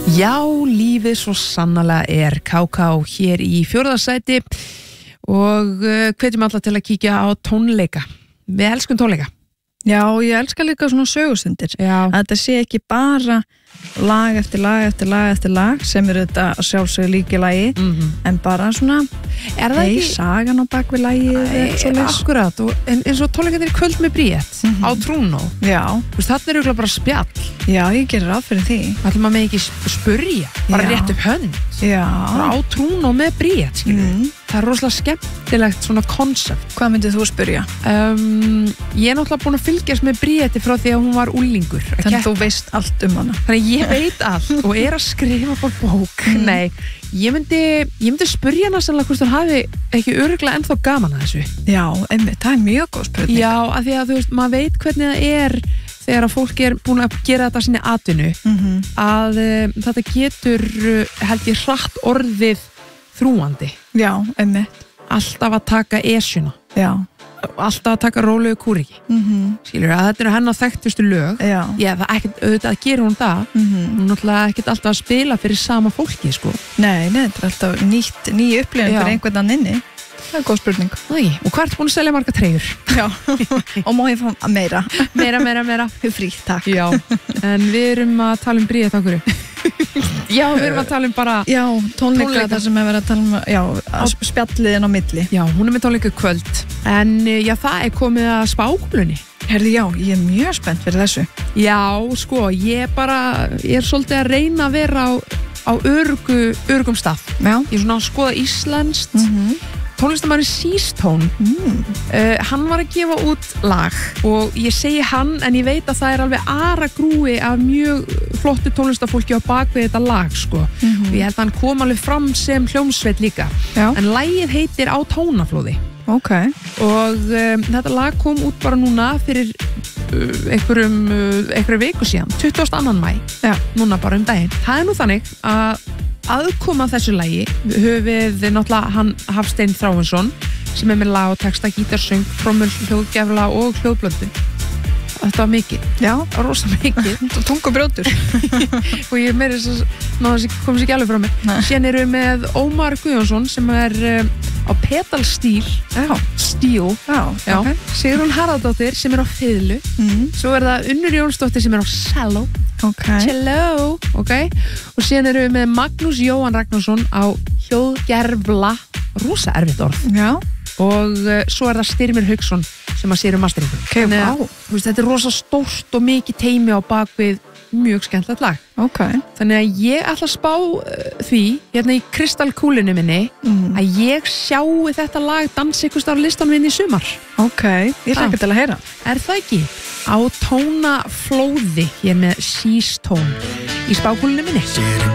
Já, lífið svo sannarlega KK hér í 4. sæti og hvetjum alla til að kíkja á tónleika. Við elskum tónleika. Já, ég elska líka svona sögustundir. Já. Að þetta sé ekki bara lag eftir lag eftir lag eftir lag sem þetta sjálfsögur líki lagi en bara svona sagan á bakvið lagið akkurat og eins og tónleikarnir í kvöld með Bríett á Trúnó. Já. Þarna er bara spjall. Já, ég gerir ráð fyrir því. Ætlum maður með ekki spurja, bara rétt upp hönd. Já. Bara á Trúnó með Bríett, skilur. Það er rosalega skemmtilegt svona konsept. Hvað myndið þú spyrja? Ég er náttúrulega búin að fylgjast með Bríetti frá því að hún var úlingur. Þannig þú veist allt hana. Þannig ég veit allt og er að skrifa bara bók. Nei, ég myndi spyrja hana sannlega hvort hún hafi ekki örugglega ennþá gaman að þessu. Já, einmitt, það er mjög góð spurning. Já, af því að þú veist, maður veit hvernig það er þegar að fólk er búin að gera þetta sinni atvinnu að þetta getur held ég hratt orðið þrúandi. Já, einmitt. Alltaf að taka esjuna. Já. Alltaf að taka rólegu kúriki. Skilur að þetta eru hennar þekktustu lög. Já. Það ekkert auðvitað að gera hún það. Hún náttúrulega ekkert alltaf að spila fyrir sama fólki, sko. Nei, þetta er alltaf ný upplifun fyrir einhvern annan inni. Það er góð spurning. Og hvað ertu búin að selja marga treyjur? Já, og má ég fá meira. Meira. Frítt, takk. Já, en við erum að tala um Bríett okkur. Já, við erum að tala um bara tónleika þar sem við erum að tala um spjalliðin á milli. Já, hún er með tónleika kvöld. En já, það er komið að spákúlunni. Herði, já, ég er mjög spennt fyrir þessu. Já, sko, ég er svolítið að reyna að vera á örugum stað. Já. Ég er svona að skoða íslenskt. Tónlistamæður Seastone hann var að gefa út lag og ég segi hann en ég veit að það er alveg aragrúi af mjög flottu tónlistafólki á bakvið þetta lag sko. Og ég held að hann kom alveg fram sem hljómsveit líka. Já. En lagið heitir Á tónaflóði. Okay. Og þetta lag kom út bara núna fyrir einhverju viku síðan 22. maí. Já. Núna bara daginn. Það er nú þannig að aðkoma þessu lagi höfum við náttúrulega hann Hafstein Þráinsson sem er með lag og texta, gítarsöng, trommul, hljóðgefla og hljóðblöndun. Þetta var mikið. Já, rosa mikið. Tungubrjótur. Og ég meiri þess að komið sér ekki alveg frá mér. Síðan erum við með Ómar Guðjónsson sem er á pedalstíl. Já. Stíl. Já. Okay. Sigrún Harðardóttir sem er á fiðlu. Svo er það Unnur Jónsdóttir sem er á cello. Cello. Og síðan erum við með Magnús Jóhann Ragnarsson á hljóðgerfla. Rosa erfitt orð. Já. Og svo er það Styrmir Hauksson sem að sér masteringu. Þetta er rosa stórt og mikið teimi á bakvið mjög skemmtilegt lag. Þannig að ég ætla að spá því hérna í kristallkúlinu minni að ég sjái þetta lag dansa ykkur starf listanum inn í sumar. Ég hlakka til að heyra. Er það ekki? Á tónaflóði hér með Seastone í spákúlinu minni.